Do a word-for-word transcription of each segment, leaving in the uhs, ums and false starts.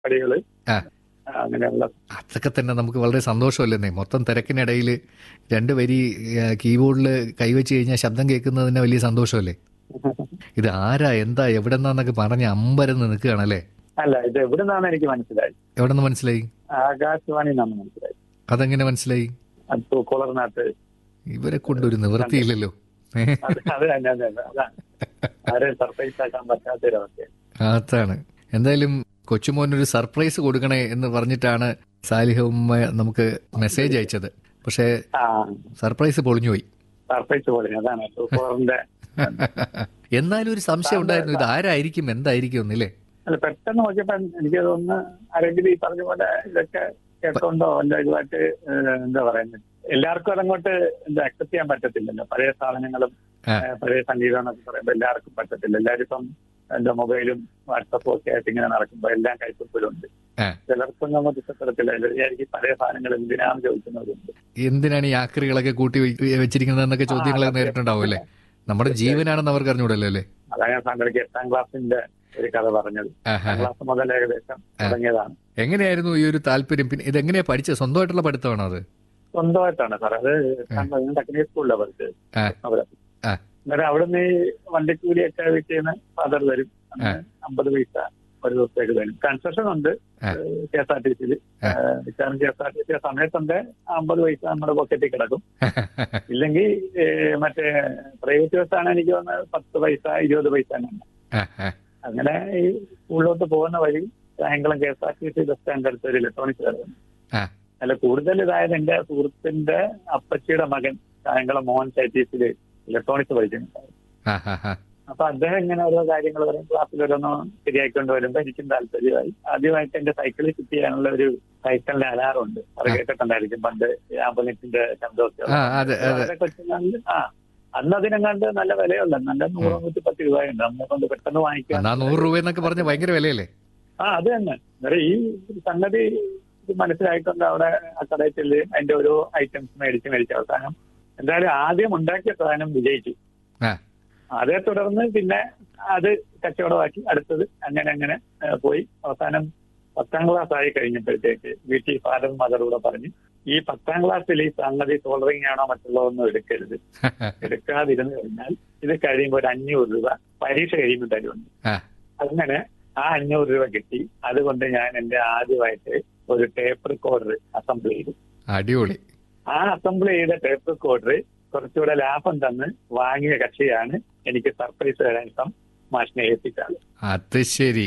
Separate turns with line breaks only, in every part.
പടികള് അങ്ങനെയുള്ള
അതൊക്കെ തന്നെ നമുക്ക് വളരെ സന്തോഷമല്ലെന്നേ. മൊത്തം തിരക്കിനിടയിൽ രണ്ട് വരി കീബോർഡിൽ കൈവച്ച് കഴിഞ്ഞാൽ ശബ്ദം കേൾക്കുന്നത് തന്നെ വലിയ സന്തോഷമല്ലേ. ഇത് ആരാ എന്താ എവിടെന്നാന്നൊക്കെ പറഞ്ഞ് അമ്പരന്ന് നിൽക്കുകയാണല്ലേ.
അല്ല, ഇത് എവിടെ നിന്നാണ് എനിക്ക് മനസ്സിലായി.
എവിടെ നിന്ന് മനസ്സിലായി?
ആകാശവാണി നിന്നാണ് മനസ്സിലായി.
അതെങ്ങനെ മനസ്സിലായി?
അത് തൂക്കുളർനാട്ട്.
ഇവരെ കൊണ്ടൊരു നിവൃത്തിയില്ലല്ലോ.
ആരെയും സർപ്രൈസ് ആക്കാൻ പറ്റാത്തൊരവസ്ഥ.
അതാണ്. എന്തായാലും കൊച്ചുമോനൊരു സർപ്രൈസ് കൊടുക്കണേ എന്ന് പറഞ്ഞിട്ടാണ് സാലിഹ ഉമ്മ നമുക്ക് മെസ്സേജ് അയച്ചത്. പക്ഷേ സർപ്രൈസ് പൊളിഞ്ഞുപോയി.
സർപ്രൈസ് പൊളിഞ്ഞു, അതാണ് തൂക്കുളറിന്റെ.
എന്നാലും ഒരു സംശയം ഉണ്ടായിരുന്നു, ഇത് ആരായിരിക്കും എന്തായിരിക്കും ഒന്നില്ലേ.
അല്ല, പെട്ടെന്ന് നോക്കിയപ്പോ എനിക്ക് തോന്നുന്നു ആരെങ്കിലും ഈ പറഞ്ഞ പോലെ ഇതൊക്കെ കേട്ടോണ്ടോ അല്ല ഇതുമായിട്ട് എന്താ പറയുന്നത്, എല്ലാവർക്കും അതങ്ങോട്ട് എന്താ അക്സെപ്റ്റ് ചെയ്യാൻ പറ്റത്തില്ലല്ലോ. പഴയ സാധനങ്ങളും പഴയ സംഗീതം എന്നൊക്കെ പറയുമ്പോൾ എല്ലാവർക്കും പറ്റത്തില്ല. എല്ലാവരും ഇപ്പം എന്താ മൊബൈലും വാട്സപ്പും ഒക്കെ ആയിട്ട് ഇങ്ങനെ നടക്കുമ്പോൾ എല്ലാം കൈപ്പിലുണ്ട്. ചിലർക്കും നമുക്ക് ഇഷ്ടപ്പെടത്തില്ല. എല്ലാവരും പഴയ സാധനങ്ങൾ എന്തിനാന്ന് ചോദിക്കുന്നവരുണ്ട്.
എന്തിനാണ് ഈ ആക്രികളൊക്കെ കൂട്ടി വെച്ചിരിക്കുന്നത് എന്നൊക്കെ ചോദ്യങ്ങളൊക്കെ നേരിട്ടുണ്ടാവും അല്ലേ. നമ്മുടെ ജീവനാണെന്ന് അവർക്ക് അറിഞ്ഞൂടല്ലോ അല്ലേ.
അതാ ഞാൻ താങ്കൾക്ക് എട്ടാം ക്ലാസ്സിന്റെ ഒരു കഥ പറഞ്ഞത്. എട്ടാം ക്ലാസ് മുതൽ ഏകദേശം തുടങ്ങിയതാണ്.
എങ്ങനെയായിരുന്നു ഈ ഒരു താല്പര്യം? പിന്നെ ഇതെങ്ങനെയാ പഠിച്ചത്? സ്വന്തമായിട്ടുള്ള പഠിത്തമാണോ അത്?
സ്വന്തമായിട്ടാണ് സാർ. അത് ടെക്നിക്കൽ സ്കൂളിലാണ് പഠിച്ചത്. അന്നേരം അവിടുന്ന് ഈ വണ്ടിക്കൂലിയൊക്കെ വീട്ടിൽ ഫാദർ തരും. അമ്പത് പൈസ ഒരു ദിവസത്തേക്ക് തരും. കൺസെഷൻ ഉണ്ട് കെ എസ് ആർ ടി സിയിൽ. മിക്കവാറും K S R T C സമയത്തുണ്ട് അമ്പത് പൈസ നമ്മുടെ പോക്കറ്റിൽ കിടക്കും. ഇല്ലെങ്കിൽ മറ്റേ പ്രൈവറ്റ് ബസ്സാണ് എനിക്ക് വന്ന പത്ത് പൈസ ഇരുപത് പൈസ തന്നെ. അങ്ങനെ ഈ സ്കൂളിലോട്ട് പോകുന്ന വഴി സായങ്കാലം K S R T C bus stand അടുത്ത് ഒരു ഇലക്ട്രോണിക്സ് കടന്നു. അല്ല, കൂടുതൽ ഇതായത് എന്റെ സുഹൃത്തിന്റെ അപ്പച്ചിയുടെ മകൻ സായങ്കാലം മോഹൻ ഐ ടി സിയിൽ ഇലക്ട്രോണിക്സ് പഠിച്ചിട്ടുണ്ടായിരുന്നു. അപ്പൊ അദ്ദേഹം ഇങ്ങനെ ഓരോ കാര്യങ്ങൾ പറയും. ക്ലാസ്സിൽ ഓരോന്നോ ശരിയായിക്കൊണ്ട് വരുമ്പോ എനിക്കും താല്പര്യമായി. ആദ്യമായിട്ട് എന്റെ സൈക്കിളിൽ ഫിറ്റ് ചെയ്യാനുള്ള ഒരു സൈക്കിളിന്റെ അലാറുണ്ട്. അത് കേട്ടിട്ടുണ്ടായിരിക്കും പണ്ട് ആംബുലൻസിന്റെ ശബ്ദമൊക്കെ. ആ അന്ന് അതിനെങ്ങാണ്ട് നല്ല വിലയുള്ള നല്ല നൂറ് നൂറ്റി പത്ത് രൂപയുണ്ട്. നമ്മളെ കൊണ്ട് പെട്ടെന്ന് വാങ്ങിക്കാൻ.
നൂറ് രൂപ എന്നൊക്കെ പറഞ്ഞ ഭയങ്കര വിലയല്ലേ.
ആ അത് തന്നെ. അന്നേരം ഈ സംഗതി മനസ്സിലായിക്കൊണ്ട് അവിടെ ആ കടയിൽ ചെല്ല് അതിന്റെ ഓരോ ഐറ്റംസ് മേടിച്ച് മേടിച്ച് അവസാനം എന്തായാലും ആദ്യം ഉണ്ടാക്കിയ സാധനം വിജയിച്ചു. അതേ തുടർന്ന് പിന്നെ അത് കച്ചവടമാക്കി അടുത്തത് അങ്ങനെ അങ്ങനെ പോയി. അവസാനം പത്താം ക്ലാസ് ആയി കഴിഞ്ഞപ്പോഴത്തേക്ക് വീട്ടിൽ ഫാദർ മദറൂടെ പറഞ്ഞു, ഈ പത്താം ക്ലാസ്സിൽ ഈ സംഗതി സോൾഡറിങ് ആണോ മറ്റുള്ളതൊന്നും എടുക്കരുത്. എടുക്കാതിരുന്നു കഴിഞ്ഞാൽ ഇത് കഴിയുമ്പോൾ ഒരു അഞ്ഞൂറ് രൂപ പരീക്ഷ കഴിയുമ്പോൾ തരുന്നുണ്ട്. അങ്ങനെ ആ അഞ്ഞൂറ് രൂപ കിട്ടി. അതുകൊണ്ട് ഞാൻ എന്റെ ആദ്യമായിട്ട് ഒരു ടേപ്പ് റെക്കോർഡർ അസംബിൾ ചെയ്തു.
അടിപൊളി.
ആ അസംബിൾ ചെയ്ത ടേപ്പ് റെക്കോർഡർ കുറച്ചുകൂടെ ലാഭം തന്ന് വാങ്ങിയ കക്ഷിയാണ് എനിക്ക് സർപ്രൈസ് തരാൻ ഇപ്പം മാഷിനെ ഏൽപ്പിച്ചത്.
അത് ശരി.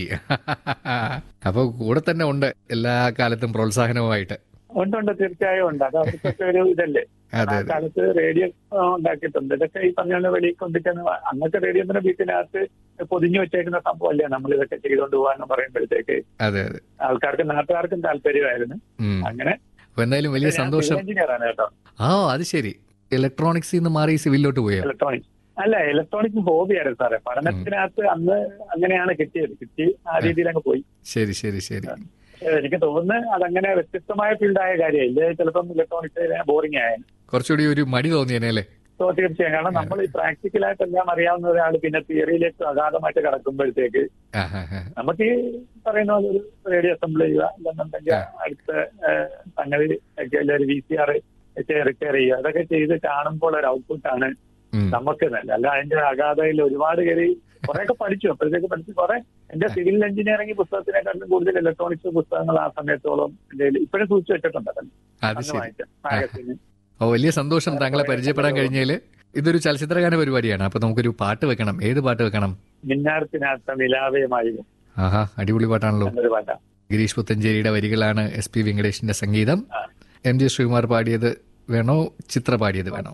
അപ്പൊ കൂടെ തന്നെ ഉണ്ട് എല്ലാ കാലത്തും പ്രോത്സാഹനവുമായിട്ട്.
ഉണ്ടുണ്ട്, തീർച്ചയായും ഉണ്ട്. അത് അവർക്കൊക്കെ ഒരു ഇതല്ലേ. ആ കാലത്ത് റേഡിയോ ഉണ്ടാക്കിയിട്ടുണ്ട്. ഇതൊക്കെ ഈ പറഞ്ഞ വെളിയിൽ കൊണ്ടിരിക്കുന്ന അന്നത്തെ റേഡിയോന്റെ വീട്ടിനകത്ത് പൊതിഞ്ഞു വെച്ചേക്കുന്ന സംഭവമല്ലേ നമ്മൾ ഇതൊക്കെ ചെയ്തുകൊണ്ട് പോകാന്ന് പറയുമ്പോഴത്തേക്ക് ആൾക്കാർക്കും നാട്ടുകാർക്കും താല്പര്യമായിരുന്നു. അങ്ങനെ
എന്തായാലും വലിയ സന്തോഷം.
എഞ്ചിനീയറാണ് കേട്ടോ.
ആ അത് ശരി. ഇലക്ട്രോണിക്സിൽ നിന്ന് മാറി സിവിലോട്ട് പോയോ?
ഇലക്ട്രോണിക്സ് അല്ല, ഇലക്ട്രോണിക്സ് ഹോബിയായിരുന്നു സാറേ. പഠനത്തിനകത്ത് അന്ന് അങ്ങനെയാണ് കിട്ടിയത്. കിട്ടി ആ രീതിയിൽ അങ്ങ് പോയി.
ശരി ശരി ശരി.
എനിക്ക് തോന്നുന്നു അതങ്ങനെ വ്യത്യസ്തമായ ഫീൽഡായ കാര്യമില്ല. ചിലപ്പം ഇലക്ട്രോണിക്സ് ബോറിംഗ് ആയാലും
കുറച്ചുകൂടി ഒരു മടി തോന്നിയല്ലേ.
തീർച്ചയായും. കാരണം നമ്മൾ ഈ പ്രാക്ടിക്കലായിട്ട് എല്ലാം അറിയാവുന്ന ഒരാൾ പിന്നെ തിയറിയിലേക്ക് അഗാധമായിട്ട് കടക്കുമ്പോഴത്തേക്ക് നമുക്ക് ഈ പറയുന്ന ഒരു റേഡിയോ അസംബിൾ ചെയ്യുക, അല്ലെന്നുണ്ടെങ്കിൽ അടുത്ത സംഗതി ഒരു വി സി ആർ റിപ്പയർ ചെയ്യുക, അതൊക്കെ ചെയ്ത് കാണുമ്പോൾ ഒരു ഔട്ട്പുട്ടാണ് നമുക്ക് നല്ല. അല്ല അതിന്റെ അഗാധയിൽ ഒരുപാട് പേര് കുറെയൊക്കെ പഠിച്ചു. അപ്പോഴത്തേക്ക് പഠിച്ചു കുറെ എന്റെ സിവിൽ എഞ്ചിനീയറിംഗ് പുസ്തകത്തിനെക്കാളും കൂടുതൽ ഇലക്ട്രോണിക്സ് പുസ്തകങ്ങൾ ആ സമയത്തോളം എന്റെ ഇപ്പോഴും സൂക്ഷിച്ചു വെച്ചിട്ടുണ്ടല്ലോ. മാഗസിന്
വലിയ സന്തോഷം താങ്കളെ പരിചയപ്പെടാൻ കഴിഞ്ഞതില്. ഇതൊരു ചലച്ചിത്രഗാന പരിപാടിയാണ്. അപ്പൊ നമുക്കൊരു പാട്ട് വെക്കണം. ഏത് പാട്ട് വെക്കണം?
മിന്നാരത്തിനകത്ത നിലാവയമായി.
ആഹാ, അടിപൊളി പാട്ടാണല്ലോ.
പാട്ടാ.
ഗിരീഷ് പുത്തഞ്ചേരിയുടെ വരികളാണ്, എസ് പി വെങ്കടേഷിന്റെ സംഗീതം. എം ജി ശ്രീകുമാർ പാടിയത് വേണോ, ചിത്ര പാടിയത് വേണോ?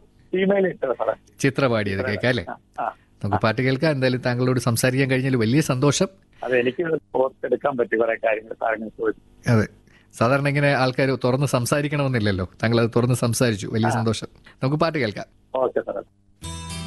ചിത്ര പാടിയത് കേൾക്കാം അല്ലേ? നമുക്ക് പാട്ട് കേൾക്കാം. എന്തായാലും താങ്കളോട് സംസാരിക്കാൻ കഴിഞ്ഞാൽ വലിയ സന്തോഷം.
അതെനിക്ക് ഓർത്തെടുക്കാൻ പറ്റി കുറെ കാര്യങ്ങൾ.
അതെ, സാധാരണ ഇങ്ങനെ ആൾക്കാർ തുറന്ന് സംസാരിക്കണമെന്നില്ലല്ലോ. താങ്കൾ അത് തുറന്ന് സംസാരിച്ചു. വലിയ സന്തോഷം. നമുക്ക് പാട്ട് കേൾക്കാം.
Okay sir.